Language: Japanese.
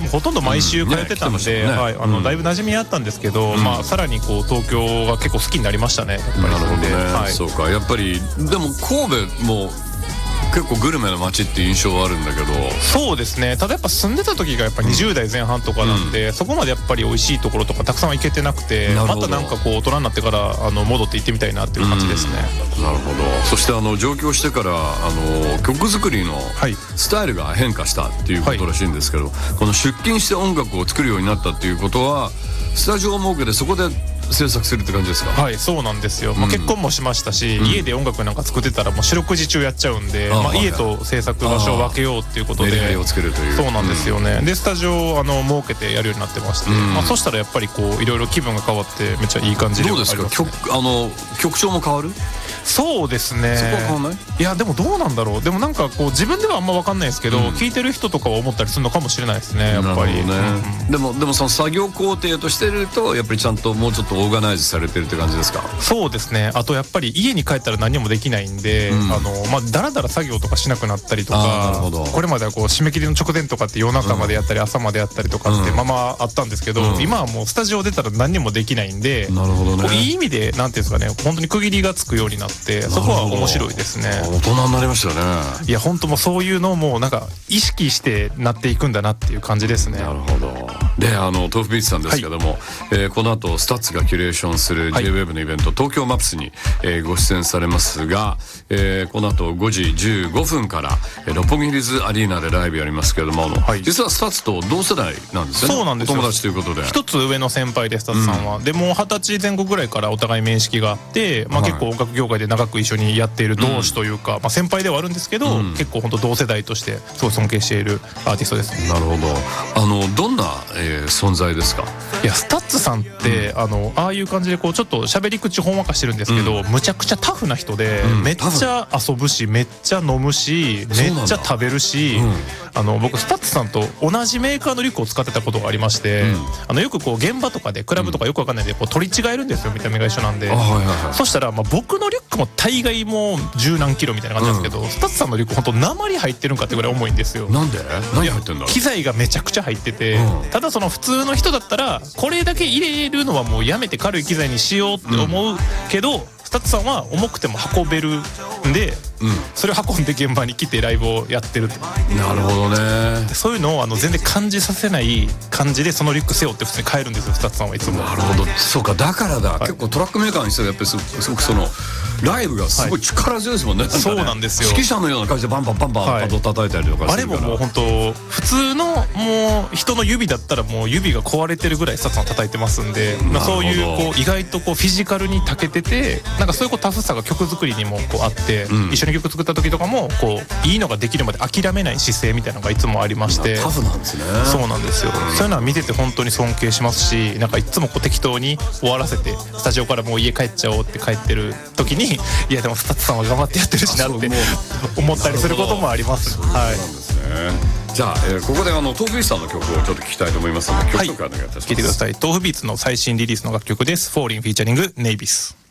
もほとんど毎週通ってたんで、だいぶ馴染みあったんですけど、さらにこう東京が結構好きになりましたね、やっぱり。 なるほどね。そうか、やっぱりでも神戸も結構グルメな街っていう印象はあるんだけど。 そうですね。ただやっぱ住んでた時がやっぱ20代前半とかなんで、そこまでやっぱり美味しいところとかたくさん行けてなくて、またなんかこう大人になってから戻って行ってみたいなっていう感じですね。 なるほど。そして上京してから曲作りのスタイルが変化したっていうことらしいんですけど、この出勤して音楽を作るようになったっていうことは、スタジオを設けてそこで制作するって感じですか？ はい、そうなんですよ。結婚もしましたし、家で音楽なんか作ってたらもう四六時中やっちゃうんで、家と制作場所を分けようっていうことで、 メリハリをつけるという。 そうなんですよね。でスタジオを設けてやるようになってまして、そしたらやっぱりこういろいろ気分が変わってめっちゃいい感じで。 どうですか？曲調も変わる？ そうですね。 そこは変わんない？ いやでもどうなんだろう。でもなんかこう自分ではあんま分かんないですけど、聞いてる人とかは思ったりするのかもしれないですね、やっぱり。 でもその作業工程としてるとやっぱりちゃんともうちょっとオーガナイズされてるって感じですか？ そうですね。あとやっぱり家に帰ったら何もできないんで、だらだら作業とかしなくなったりとか、これまではこう締め切りの直前とかって夜中までやったり朝までやったりとかってあったんですけど、今はもうスタジオ出たら何もできないんで、 なるほどね。 いい意味でなんていうんですかね、本当に区切りがつくようになって、そこは面白いですね。 大人になりましたよね。 いや本当もうそういうのもなんか意識してなっていくんだなっていう感じですね。 なるほど。で豆腐ビーツさんですけども、この後スタッツがキュレーションする J-WAVE のイベント、東京マップスに、ご出演されますが、この後5時15分から六本木ヒルズアリーナでライブやりますけれども、実はスタッツと同世代なんですよね。 そうなんですよ。 お友達ということで一つ上の先輩でスタッツさんは、でもう20歳前後ぐらいからお互い面識があって、結構音楽業界で長く一緒にやっている同志というか、先輩ではあるんですけど、結構本当同世代としてすごい尊敬しているアーティストですね。 なるほど。どんな、存在ですか？ いやスタッツさんって、ああいう感じでこうちょっと喋り口ほんわかしてるんですけど、むちゃくちゃタフな人で、めっちゃ遊ぶし、めっちゃ飲むし、めっちゃ食べるし、僕スタッツさんと同じメーカーのリュックを使ってたことがありまして、よくこう現場とかでクラブとかよくわかんないんでこう取り違えるんですよ、見た目が一緒なんで。そしたら僕のリュックも大概もう十何キロみたいな感じなんですけど、スタッツさんのリュック本当鉛入ってるんかってぐらい重いんですよ。 なんで？何入ってんだ？ 機材がめちゃくちゃ入ってて、ただその普通の人だったらこれだけ入れるのはもうやめて軽い機材にしようって思うけど、スタッツさんは重くても運べるんで、それを運んで現場に来てライブをやってると。 なるほどね。 そういうのを全然感じさせない感じでそのリュック背負って普通に帰るんですよ、スタッツさんはいつも。 なるほど。そうか、だからだ、結構トラックメーカーにしてはやっぱりすごくそのライブがすごい力強いですもんね。 そうなんですよ。 指揮者のような感じでバンバンパド叩いたりとかするから。 あれももう本当普通のもう人の指だったらもう指が壊れてるぐらいスタッツさん叩いてますんで、そういうこう意外とこうフィジカルに長けてて、なんかそういうこうタフさが曲作りにもこうあって、一緒に曲作った時とかもこういいのができるまで諦めない姿勢みたいなのがいつもありまして。 タフなんですね。 そうなんですよ。そういうのは見てて本当に尊敬しますし、なんかいつもこう適当に終わらせてスタジオからもう家帰っちゃおうって帰ってる時に、いやでもスタッツさんは頑張ってやってるしなって思ったりすることもあります。はい。そうなんですね。 じゃあ、ここで豆腐ビーツさんの曲をちょっと聞きたいと思いますので、曲紹介お願いいたします。 聴いてください。豆腐ビーツの最新リリースの楽曲です。フォーリンフィーチャリングネイビス。